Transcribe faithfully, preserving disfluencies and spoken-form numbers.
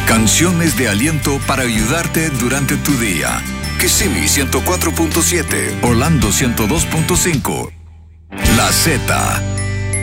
Canciones de aliento para ayudarte durante tu día. Kissimmee ciento cuatro punto siete, Orlando ciento dos punto cinco. La Z,